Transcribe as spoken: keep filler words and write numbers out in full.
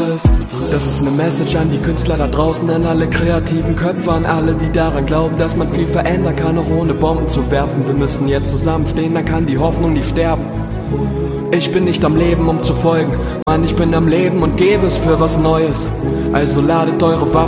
trifft. Das ist eine Message an die Künstler da draußen, an alle kreativen Köpfe, an alle, die daran glauben, dass man viel verändern kann, auch ohne Bomben zu werfen. Wir müssen jetzt zusammenstehen, dann kann die Hoffnung nicht sterben. Ich bin nicht am Leben, um zu folgen, Mann, ich bin am Leben und gebe es für was Neues. Also ladet eure Waffen